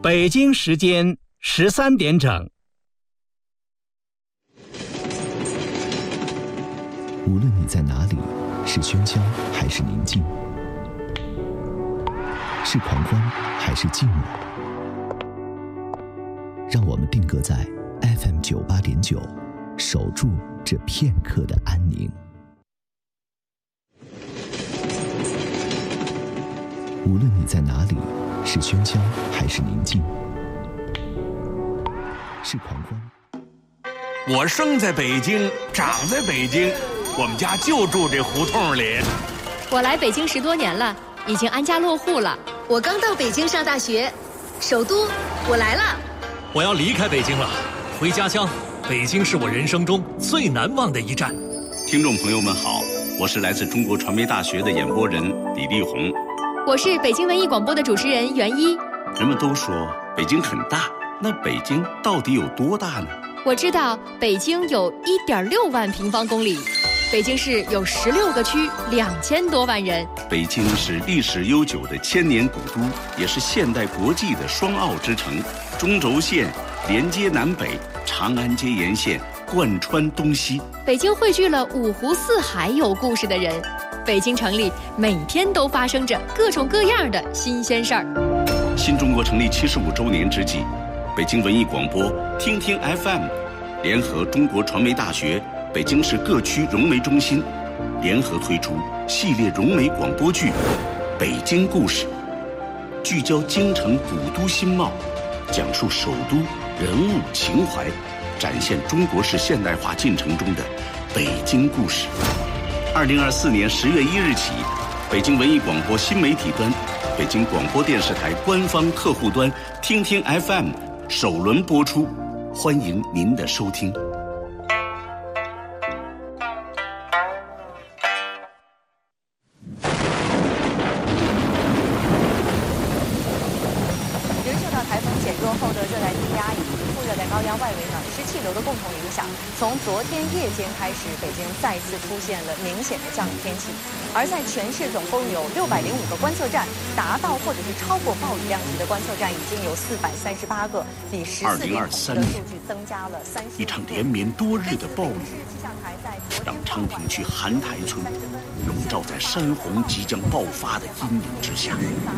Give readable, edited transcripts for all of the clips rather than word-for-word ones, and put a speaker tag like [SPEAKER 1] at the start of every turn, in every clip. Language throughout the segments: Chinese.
[SPEAKER 1] 北京时间13点整。
[SPEAKER 2] 无论你在哪里，是喧嚣还是宁静，是狂欢还是寂寞，让我们定格在 FM 98.9，守住这片刻的安宁。无论你在哪里，是喧嚣还是宁静，是狂欢。
[SPEAKER 3] 我生在北京，长在北京，我们家就住这胡同里。
[SPEAKER 4] 我来北京10多年了，已经安家落户了。
[SPEAKER 5] 我刚到北京上大学，首都，我来了。
[SPEAKER 6] 我要离开北京了，回家乡。北京是我人生中最难忘的一站。
[SPEAKER 7] 听众朋友们好，我是来自中国传媒大学的演播人李丽红。
[SPEAKER 4] 我是北京文艺广播的主持人袁一。
[SPEAKER 7] 人们都说北京很大，那北京到底有多大呢？
[SPEAKER 4] 我知道北京有1.6万平方公里，北京市有16个区，2000多万人。
[SPEAKER 7] 北京是历史悠久的千年古都，也是现代国际的双奥之城。中轴线连接南北，长安街沿线贯穿东西。
[SPEAKER 4] 北京汇聚了5湖4海有故事的人。北京城里每天都发生着各种各样的新鲜事儿。
[SPEAKER 7] 新中国成立75周年之际，北京文艺广播、听听 FM 联合中国传媒大学、北京市各区融媒中心联合推出系列融媒广播剧《北京故事》，聚焦京城古都新貌，讲述首都人物情怀，展现中国式现代化进程中的北京故事。2024年10月1日起，北京文艺广播新媒体端、北京广播电视台官方客户端听听 FM 首轮播出，欢迎您的收听。
[SPEAKER 8] 由于受到台风减弱后的热带低压以及副热带高压外围暖湿气流的共同影响，从昨天夜间开始，北京再次出现了明显的降雨天气。而在全市总共有605个观测站，达到或者是超过暴雨量级的观测站已经有438个，比14年的数据增加了30%。
[SPEAKER 7] 一场连绵多日的暴雨，让昌平区韩台村笼罩在山洪即将爆发的阴影之下。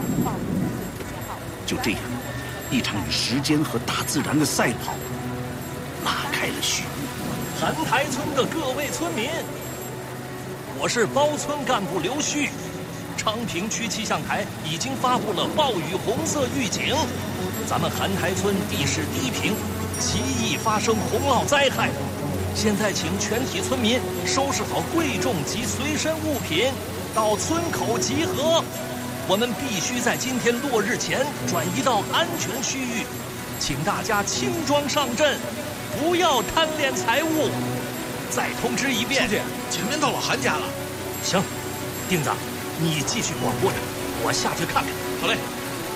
[SPEAKER 7] 就这样，一场与时间和大自然的赛跑拉开了序幕。
[SPEAKER 6] 韩台村的各位村民，我是包村干部刘旭。昌平区气象台已经发布了暴雨红色预警，咱们韩台村地势低平，极易发生洪涝灾害。现在请全体村民收拾好贵重及随身物品，到村口集合。我们必须在今天落日前转移到安全区域，请大家轻装上阵，不要贪恋财物。再通知一遍，
[SPEAKER 3] 书记，前面到了韩家了。
[SPEAKER 6] 行，丁子，你继续广播着，我下去看看。
[SPEAKER 3] 好嘞。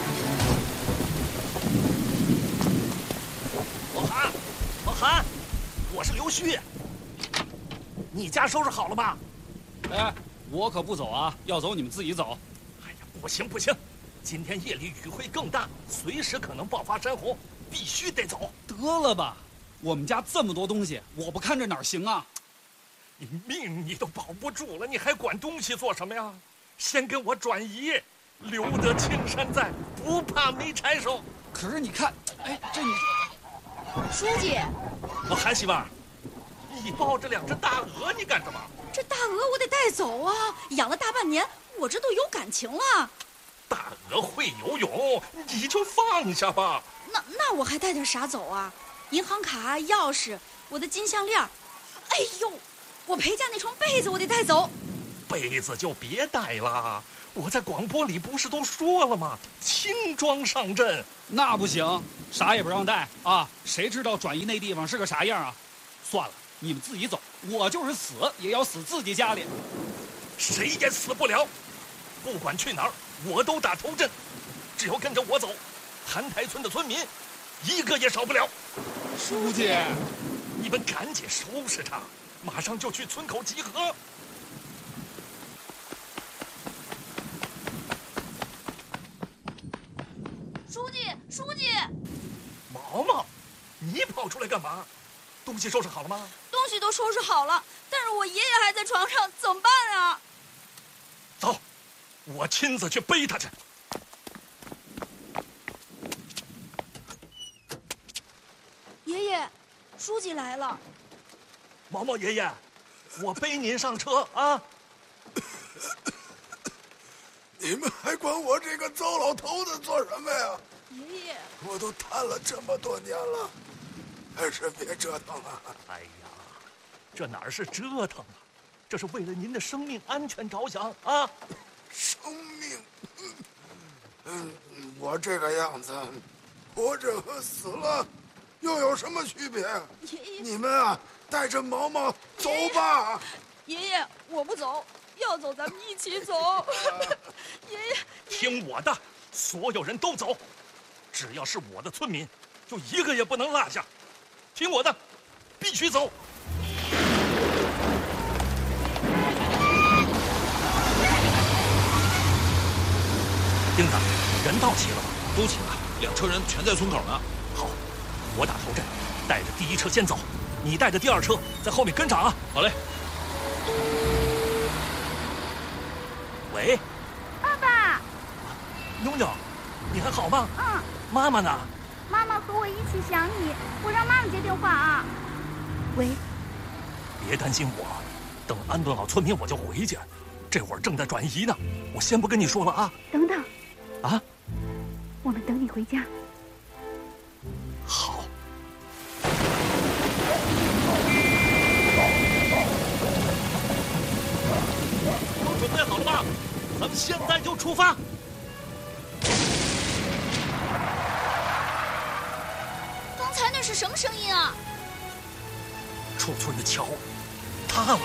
[SPEAKER 6] 老韩，我是刘旭。你家收拾好了吗？
[SPEAKER 9] 哎，我可不走啊，要走你们自己走。
[SPEAKER 6] 哎呀，不行，今天夜里雨会更大，随时可能爆发山洪，必须得走。
[SPEAKER 9] 得了吧，我们家这么多东西，我不看着哪儿行啊？
[SPEAKER 6] 你命你都保不住了，你还管东西做什么呀？先跟我转移，留得青山在，不怕没柴烧。
[SPEAKER 9] 可是你看，哎，这你
[SPEAKER 5] 书记，
[SPEAKER 6] 韩媳妇儿，你抱着2只大鹅，你干什么？
[SPEAKER 5] 这大鹅我得带走啊！养了大半年，我这都有感情了。
[SPEAKER 6] 大鹅会游泳，你就放下吧。
[SPEAKER 5] 那我还带点啥走啊？银行卡、钥匙，我的金项链。哎呦，我陪嫁那床被子我得带走。
[SPEAKER 6] 被子就别带了，我在广播里不是都说了吗？轻装上阵。
[SPEAKER 9] 那不行，啥也不让带啊！谁知道转移那地方是个啥样啊？算了，你们自己走，我就是死也要死自己家里。
[SPEAKER 6] 谁也死不了，不管去哪儿，我都打头阵。只要跟着我走，韩台村的村民一个也少不了。
[SPEAKER 9] 书记，
[SPEAKER 6] 你们赶紧收拾他，马上就去村口集合。
[SPEAKER 5] 书记，书记！
[SPEAKER 6] 毛毛，你跑出来干嘛？东西收拾好了吗？
[SPEAKER 5] 东西都收拾好了，但是我爷爷还在床上，怎么办啊？
[SPEAKER 6] 走，我亲自去背他去。
[SPEAKER 5] 爷爷，书记来了。
[SPEAKER 6] 毛毛爷爷，我背您上车啊！
[SPEAKER 10] 你们还管我这个糟老头子做什么呀？
[SPEAKER 5] 爷爷，
[SPEAKER 10] 我都瘫了这么多年了，还是别折腾了。
[SPEAKER 6] 哎呀，这哪是折腾啊？这是为了您的生命安全着想啊！
[SPEAKER 10] 生命，我这个样子，活着和死了又有什么区别？
[SPEAKER 5] 爷爷，
[SPEAKER 10] 你们啊，带着毛毛走吧。
[SPEAKER 5] 爷爷，我不走，要走咱们一起走。爷爷，
[SPEAKER 6] 听我的，所有人都走，只要是我的村民，就一个也不能落下。听我的，必须走。丁子，人到齐了吗？
[SPEAKER 11] 都齐了，2车人全在村口呢。
[SPEAKER 6] 好，我打头阵，带着第1车先走，你带着第2车在后面跟上啊。
[SPEAKER 11] 好嘞。
[SPEAKER 6] 喂，
[SPEAKER 12] 爸爸。
[SPEAKER 6] 妞妞，你还好吗？
[SPEAKER 12] 嗯。
[SPEAKER 6] 妈妈呢？
[SPEAKER 12] 妈妈和我一起想你，我让妈妈接电话啊。喂。
[SPEAKER 6] 别担心我，等安顿好村民我就回去。这会儿正在转移呢，我先不跟你说了啊。
[SPEAKER 12] 等等。
[SPEAKER 6] 啊？
[SPEAKER 12] 我们等你回家。
[SPEAKER 6] 好。都准备好了吗？咱们现在就出发。
[SPEAKER 5] 刚才那是什么声音啊？
[SPEAKER 6] 出村的桥塌了。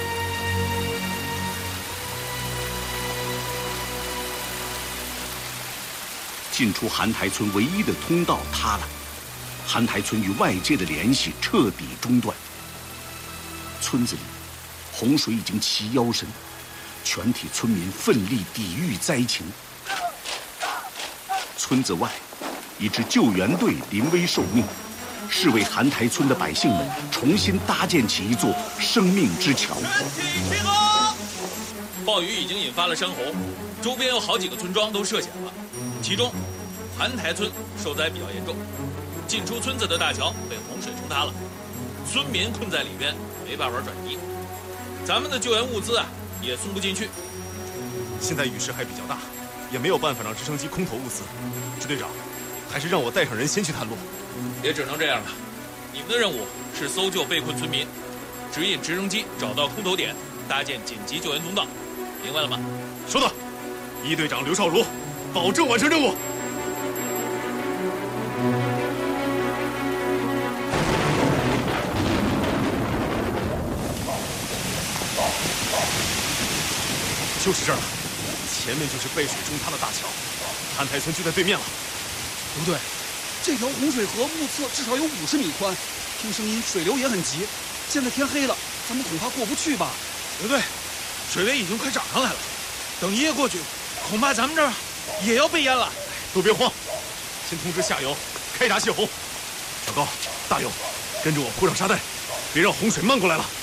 [SPEAKER 7] 进出韩台村唯一的通道塌了，韩台村与外界的联系彻底中断。村子里洪水已经齐腰深，全体村民奋力抵御灾情。村子外，一支救援队临危受命，是为韩台村的百姓们重新搭建起一座生命之桥。
[SPEAKER 11] 集合！暴雨已经引发了山洪，周边有好几个村庄都涉险了，其中韩台村受灾比较严重，进出村子的大桥被洪水冲塌了，村民困在里边，没办法转移。咱们的救援物资啊也送不进去。
[SPEAKER 13] 现在雨势还比较大，也没有办法让直升机空投物资。支队长，还是让我带上人先去探路。
[SPEAKER 11] 也只能这样了。你们的任务是搜救被困村民，指引直升机找到空投点，搭建紧急救援通道，明白了吗？
[SPEAKER 13] 收到。一队长刘少儒，保证完成任务。就是这儿了，前面就是被水冲塌的大桥，韩台村就在对面了。
[SPEAKER 9] 不对，这条洪水河目测至少有50米宽，听声音水流也很急。现在天黑了，咱们恐怕过不去吧？
[SPEAKER 11] 不对，水位已经快涨上来了，等一夜过去，恐怕咱们这儿也要被淹了。
[SPEAKER 13] 都别慌，先通知下游开闸泄洪。小高、大勇，跟着我铺上沙袋，别让洪水漫过来了。